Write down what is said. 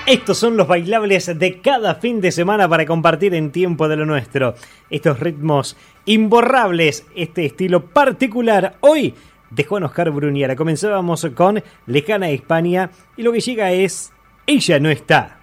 Estos son los bailables de cada fin de semana para compartir en Tiempo de lo Nuestro. Estos ritmos imborrables, este estilo particular. Hoy de Juan Oscar Bruniara. Comenzábamos con Lejana España y lo que llega es Ella no está.